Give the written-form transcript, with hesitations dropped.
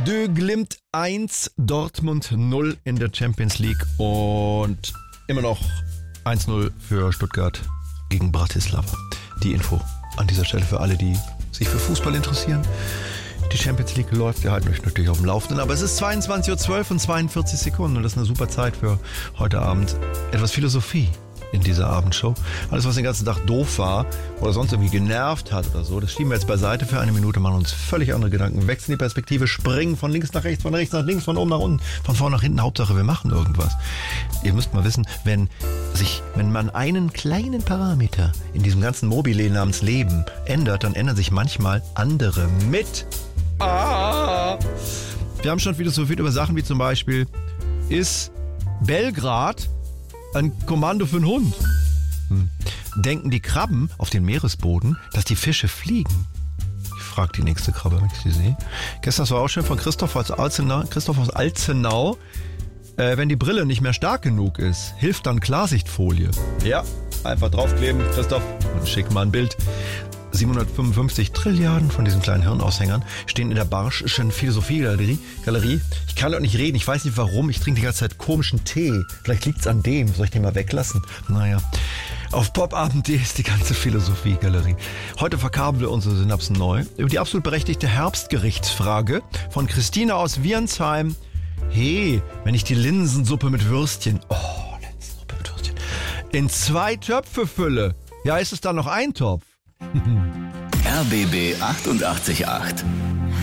De Glimt 1, Dortmund 0 in der Champions League und immer noch 1-0 für Stuttgart gegen Bratislava. Die Info an dieser Stelle für alle, die sich für Fußball interessieren. Die Champions League läuft, wir halten euch natürlich auf dem Laufenden, aber es ist 22.12 Uhr und 42 Sekunden und das ist eine super Zeit für heute Abend. Etwas Philosophie in dieser Abendshow. Alles, was den ganzen Tag doof war oder sonst irgendwie genervt hat oder so, das schieben wir jetzt beiseite für eine Minute, machen uns völlig andere Gedanken, wechseln die Perspektive, springen von links nach rechts, von rechts nach links, von oben nach unten, von vorne nach hinten. Hauptsache, wir machen irgendwas. Ihr müsst mal wissen, wenn man einen kleinen Parameter in diesem ganzen Mobile namens Leben ändert, dann ändern sich manchmal andere mit. Wir haben schon philosophiert über Sachen wie zum Beispiel, ist Belgrad ein Kommando für einen Hund? Denken die Krabben auf den Meeresboden, dass die Fische fliegen? Ich frage die nächste Krabbe, wenn ich sie sehe. Gestern war auch schön von Christoph aus Alzenau. Wenn die Brille nicht mehr stark genug ist, hilft dann Klarsichtfolie. Ja, einfach draufkleben, Christoph, und schick mal ein Bild. 755 Trilliarden von diesen kleinen Hirnaushängern stehen in der Barsch'schen Philosophiegalerie. Ich kann doch nicht reden, ich weiß nicht warum, ich trinke die ganze Zeit komischen Tee. Vielleicht liegt's an dem, soll ich den mal weglassen? Naja, auf popabend.de ist die ganze Philosophiegalerie. Heute verkabeln wir unsere Synapsen neu über die absolut berechtigte Herbstgerichtsfrage von Christina aus Wiernsheim. Hey, wenn ich die Linsensuppe mit Würstchen, Linsensuppe mit Würstchen, in 2 Töpfe fülle, ja, ist es dann noch ein Topf? RBB 88.8